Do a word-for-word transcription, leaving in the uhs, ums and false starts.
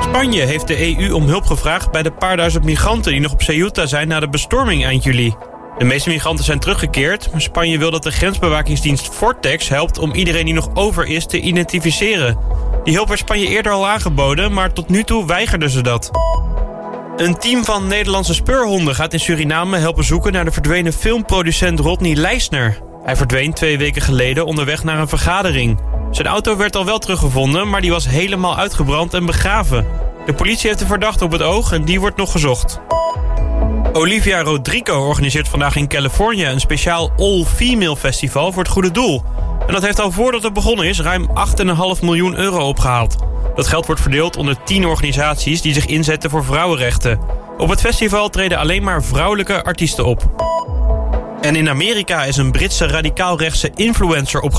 Spanje heeft de E U om hulp gevraagd bij de paar duizend migranten die nog op Ceuta zijn na de bestorming eind juli. De meeste migranten zijn teruggekeerd, maar Spanje wil dat de grensbewakingsdienst Frontex helpt om iedereen die nog over is te identificeren. Die hulp werd Spanje eerder al aangeboden, maar tot nu toe weigerden ze dat. Een team van Nederlandse speurhonden gaat in Suriname helpen zoeken naar de verdwenen filmproducent Rodney Leisner. Hij verdween twee weken geleden onderweg naar een vergadering. Zijn auto werd al wel teruggevonden, maar die was helemaal uitgebrand en begraven. De politie heeft de verdachte op het oog en die wordt nog gezocht. Olivia Rodrigo organiseert vandaag in Californië een speciaal all-female festival voor het goede doel. En dat heeft al voordat het begonnen is ruim acht komma vijf miljoen euro opgehaald. Dat geld wordt verdeeld onder tien organisaties die zich inzetten voor vrouwenrechten. Op het festival treden alleen maar vrouwelijke artiesten op. En in Amerika is een Britse radicaal-rechtse influencer opgepakt